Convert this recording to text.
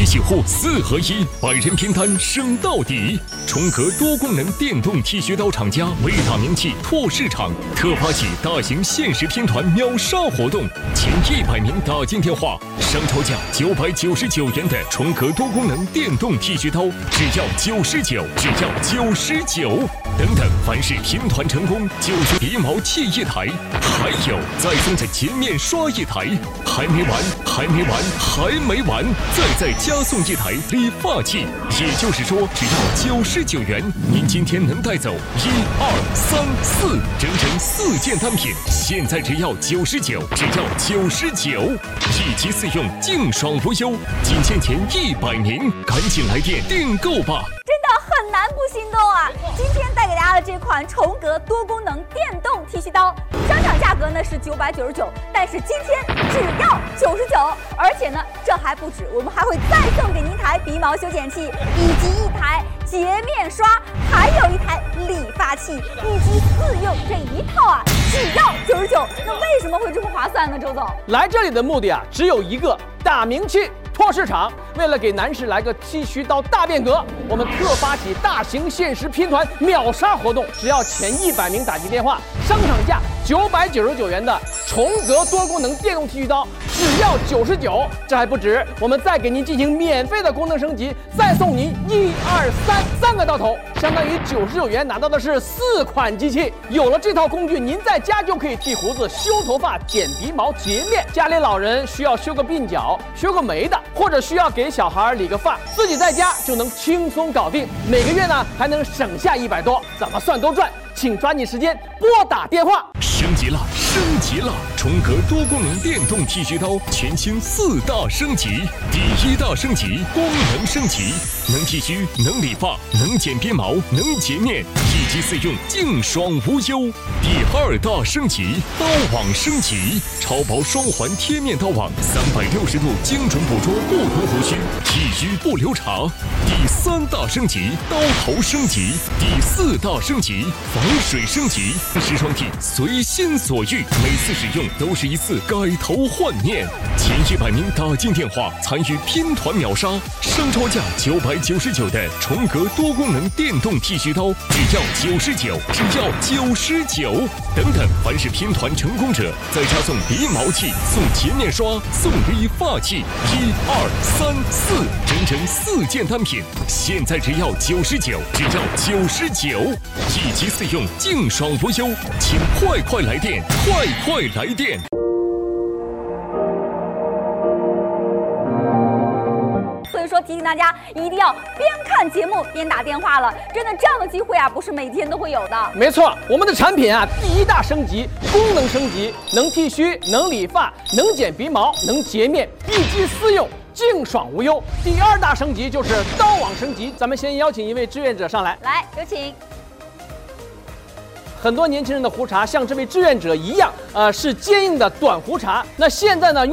机洗护4合1，百人拼单升到底。重格多功能电动剃须刀厂家为大名气拓市场，特发起大型限时拼团秒杀活动，前100名打进电话，上超价999元的重格多功能电动剃须刀，只要99，只要99。等等，凡是拼团成功，就送鼻毛器1台，还有再送这洁面刷1台，还没完，还没完，还没完，再加送1台理发器。也就是说，只要99元，您今天能带走1、2、3、4，整整4件单品，现在只要99，只要99，一机4用，净爽无忧。仅限前100名，赶紧来电订购吧！ 真的很难不心动啊！今天带给大家的这款重格多功能电动剃须刀，商场价格呢是999，但是今天只要99，而且呢这还不止，我们还会再送给您一台鼻毛修剪器，以及1台洁面刷，还有1台理发器，一机4用这一套啊，只要99。那为什么会这么划算呢？周总， 来这里的目的啊，只有一个，大名气。拓市场为了给男士来个剃须刀大变革，我们特发起大型限时拼团秒杀活动，只要前100名打进电话，商场价999元的重格多功能电动剃须刀只要99。这还不止，我们再给您进行免费的功能升级，再送您1、2、3个刀头，相当于99元拿到的是4款机器。有了这套工具，您在家就可以剃胡子、修头发、剪鼻毛、洁面。家里老人需要修个鬓角、修个眉的，或者需要给小孩理个发，自己在家就能轻松搞定。每个月呢还能省下100多，怎么算都赚。请抓紧时间拨打电话。 升级了，升级了！重格多功能电动剃须刀全新4大升级。第1大升级，功能升级，能剃须，能理发，能剪鼻毛，能洁面，一机4用，净爽无忧。第2大升级，刀网升级，超薄双环贴面刀网，360度精准捕捉不同胡须，剃须不留茬。第3大升级，刀头升级。第4大升级，防水升级，时装剃随心所欲，每次使用都是一次改头换面。前100名打进电话参与拼团秒杀，商超价999的重格多功能电动剃须刀只要99，只要99。等等，凡是拼团成功者，再加送鼻毛器、送洁面刷、送理发器，1、2、3、4，整整4件单品，现在只要99，只要99，一机4用，净爽无忧，请快来电，快来电！ 所以说提醒大家一定要边看节目边打电话了，真的这样的机会啊，不是每天都会有的。 没错，我们的产品啊，第1大升级，功能升级，能剃须，能理发，能剪鼻毛，能洁面，一机4用。净爽无忧。第2大升级就是刀网升级，咱们先邀请一位志愿者上来， 有请。 很多年轻人的胡茬像这位志愿者一样，是坚硬的短胡茬。那现在呢？